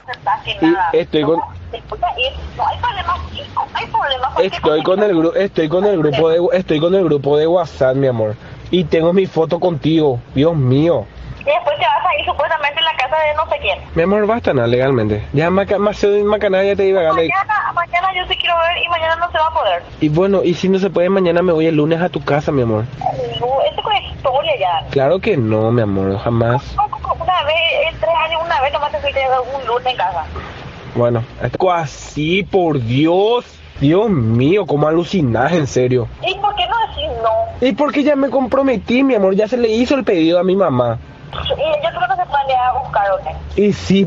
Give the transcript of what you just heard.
aceptas que Y nada. estoy con, Después de ir, no hay problema, sí, no hay problema. estoy con el grupo de WhatsApp, mi amor. Y tengo mi foto contigo. Dios mío. Y después te vas a ir supuestamente en la casa de no sé quién. Mi amor, basta nada legalmente. Ya Macaná ya te iba a ganar. Mañana yo te quiero ver y mañana no se va a poder. Y bueno, y si no se puede, mañana me voy el lunes a tu casa, mi amor. No, esto con historia ya. Claro que no, mi amor, jamás. Una vez, en 3 años, una vez nomás te fuiste un lunes en casa. Bueno, esto así, por Dios. Dios mío, cómo alucinás, en serio. ¿Y por qué no decís no? Y porque ya me comprometí, mi amor, ya se le hizo el pedido a mi mamá. Y yo creo que se planea buscar, ¿o qué? Y sí,